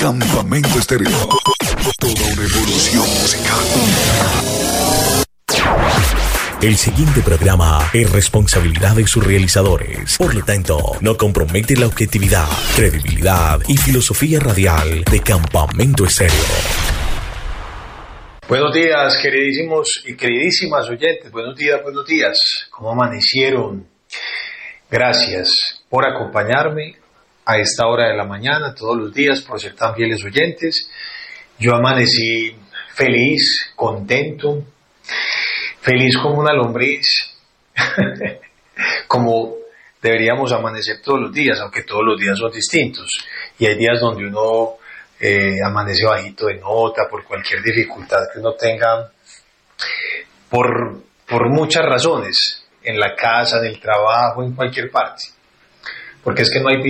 Campamento Estéreo. Toda una evolución musical. El siguiente programa es responsabilidad de sus realizadores. Por lo tanto, no compromete la objetividad, credibilidad y filosofía radial de Campamento Estéreo. Buenos días, queridísimos y queridísimas oyentes. Buenos días. ¿Cómo amanecieron? Gracias por acompañarme a esta hora de la mañana, todos los días, por ser tan fieles oyentes. Yo amanecí feliz, contento, feliz como una lombriz, como deberíamos amanecer todos los días, aunque todos los días son distintos. Y hay días donde uno amanece bajito de nota por cualquier dificultad que uno tenga, por muchas razones, en la casa, en el trabajo, en cualquier parte. Porque es que no hay